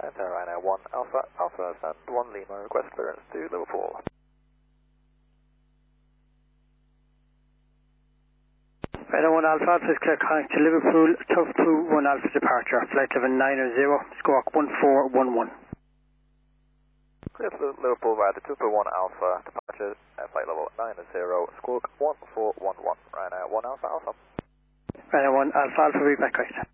Enter Ryanair 1 Alpha, Alpha Stand 1 Lima, request clearance to Liverpool. Ryanair 1 Alpha, Alpha is clear calling to Liverpool, Tough 2 1 Alpha departure, flight level 900, squawk 1411. Clear to Liverpool via the 221 Alpha, departure at flight level 90, squawk 1411, Ryanair 1 Alpha Alpha. Ryanair 1 Alpha, Alpha, read back right.